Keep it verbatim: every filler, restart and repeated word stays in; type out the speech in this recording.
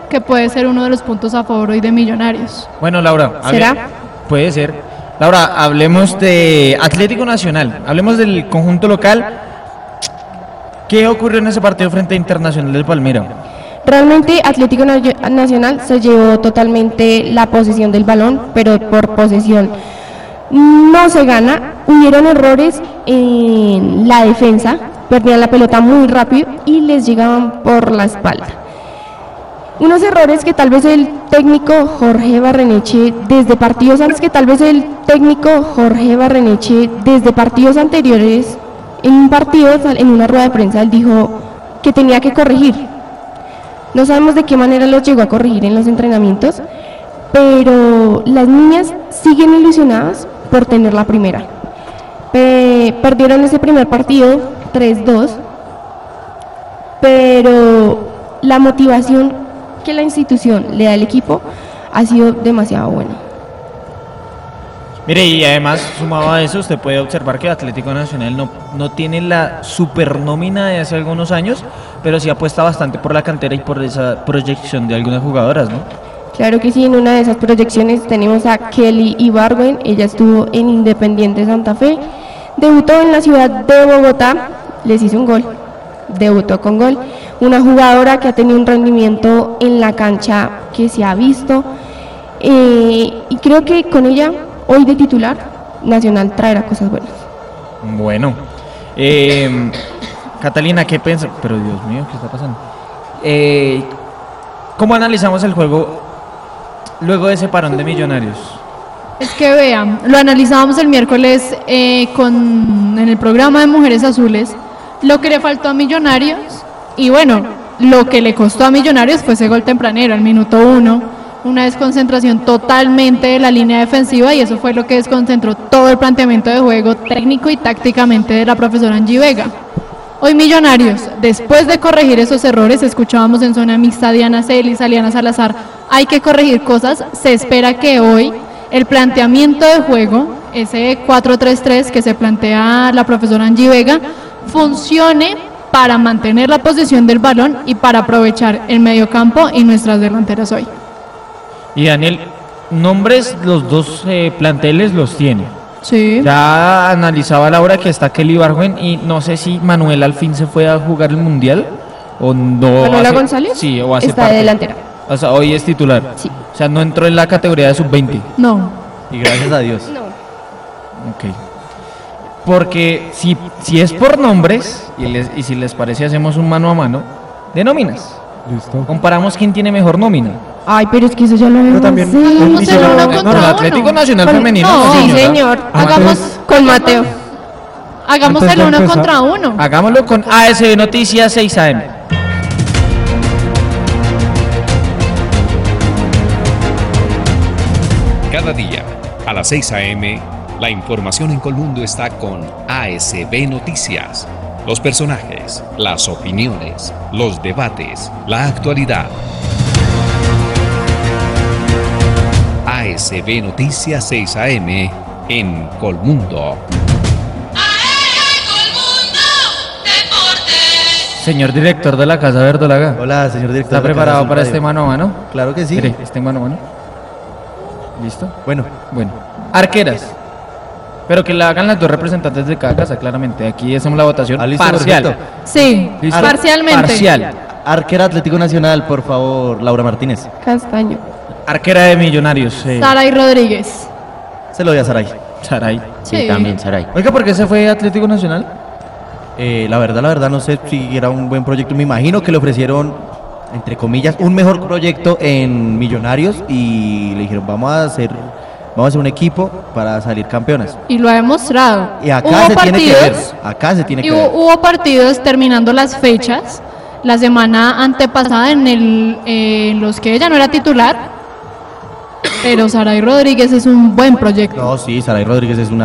que puede ser uno de los puntos a favor hoy de Millonarios. Bueno, Laura, ¿será? hable, puede ser. Laura, hablemos de Atlético Nacional, hablemos del conjunto local. ¿Qué ocurrió en ese partido frente a Internacional del Palmira? Realmente Atlético Nacional se llevó totalmente la posesión del balón, pero por posesión no se gana. Hubieron errores en la defensa, perdían la pelota muy rápido y les llegaban por la espalda. Unos errores que tal vez el técnico Jorge Barreneche desde partidos antes que tal vez el técnico Jorge Barreneche desde partidos anteriores en un partido, en una rueda de prensa, él dijo que tenía que corregir. No sabemos de qué manera los llegó a corregir en los entrenamientos, pero las niñas siguen ilusionadas por tener la primera. Pe- perdieron ese primer partido tres dos, pero la motivación que la institución le da al equipo ha sido demasiado buena. Mire, y además, sumado a eso, usted puede observar que Atlético Nacional no, no tiene la supernómina de hace algunos años, pero sí apuesta bastante por la cantera y por esa proyección de algunas jugadoras, ¿no? Claro que sí, en una de esas proyecciones tenemos a Kelly Ibargüen, ella estuvo en Independiente Santa Fe, debutó en la ciudad de Bogotá, les hizo un gol, debutó con gol, una jugadora que ha tenido un rendimiento en la cancha que se ha visto, eh, y creo que con ella, hoy de titular, Nacional traerá cosas buenas. Bueno, eh, Catalina, ¿qué piensa? Pero Dios mío, ¿qué está pasando? Eh, ¿Cómo analizamos el juego luego de ese parón de Millonarios? Es que vean, lo analizábamos el miércoles eh, con, en el programa de Mujeres Azules, lo que le faltó a Millonarios, y bueno, lo que le costó a Millonarios fue ese gol tempranero, al minuto uno, una desconcentración totalmente de la línea defensiva, y eso fue lo que desconcentró todo el planteamiento de juego técnico y tácticamente de la profesora Angie Vega. Hoy Millonarios, después de corregir esos errores, escuchábamos en zona mixta a Diana Celis, a Liana Salazar, hay que corregir cosas, se espera que hoy el planteamiento de juego, ese cuatro tres tres que se plantea la profesora Angie Vega, funcione para mantener la posición del balón y para aprovechar el mediocampo y nuestras delanteras hoy. Y Daniel, nombres los dos eh, planteles los tiene. Sí. Ya analizaba Laura que está Kelly Ibargüen y no sé si Manuela al fin se fue a jugar el Mundial o no. ¿Manuela hace, González? Sí, o hace está parte. de delantera. O sea, hoy es titular. Sí. O sea, no entró en la categoría de sub veinte. No. Y gracias a Dios. No. Ok. Porque si, si es por nombres, y, les, y si les parece hacemos un mano a mano, de nóminas. Listo. Comparamos quién tiene mejor nómina. Ay, pero es que eso ya lo vemos. también- sí. Hagamos el uno No, contra el uno. Atlético Nacional Con- Femenino. no, Sí, señora. señor. Hagamos Con Mateo. Hagamos Antes el de uno empezar- contra uno. Hagámoslo con A S B Noticias seis A M. Cada día, a las seis a eme, la información en Colmundo está con A S B Noticias. Los personajes, las opiniones, los debates, la actualidad. A S B Noticias seis a eme en Colmundo. Señor director de la Casa Verdolaga, Hola, señor director. ¿está de la preparado Casa para Azul este Radio. mano a mano? Claro que sí. Mire, este mano a mano. ¿Listo? Bueno, Bueno. Arqueras. Pero que la hagan las dos representantes de cada casa, claramente. Aquí hacemos la votación Ah, listo, parcial. perfecto. Sí, ¿Listo? parcialmente. Parcial. arquera Atlético Nacional, por favor, Laura Martínez. Castaño. Arquera de Millonarios. Eh, Saray Rodríguez. Se lo doy a Saray. Saray. Sí. Saray. Oiga, ¿por qué se fue Atlético Nacional? Eh, la verdad, la verdad, no sé si era un buen proyecto. Me imagino que le ofrecieron, entre comillas, un mejor proyecto en Millonarios y le dijeron, vamos a hacer, vamos a hacer un equipo para salir campeonas. Y lo ha demostrado. Y acá Hubo se tiene que ver. partidos- Acá se tiene Y que hubo, ver. hubo partidos terminando las fechas la semana antepasada en el eh, en los que ella no era titular, pero Saray Rodríguez es un buen proyecto. No, sí, Saray Rodríguez es una